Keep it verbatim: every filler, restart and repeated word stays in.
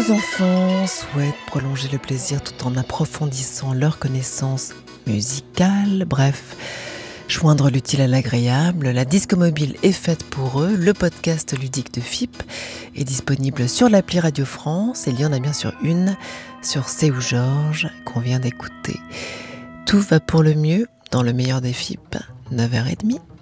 Vos enfants souhaitent prolonger le plaisir tout en approfondissant leurs connaissances musicales, bref, joindre l'utile à l'agréable. La Disco Mobile est faite pour eux. Le podcast ludique de F I P est disponible sur l'appli Radio France et il y en a bien sûr une sur C'est où Georges qu'on vient d'écouter. Tout va pour le mieux dans le meilleur des F I P, neuf heures trente.